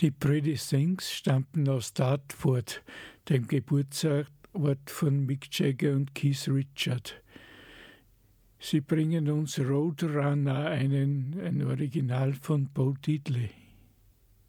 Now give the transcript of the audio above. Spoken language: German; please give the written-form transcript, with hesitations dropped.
Die Pretty Things stammten aus Dartford, dem Geburtsort von Mick Jagger und Keith Richards. Sie bringen uns Roadrunner, ein Original von Bo Diddley.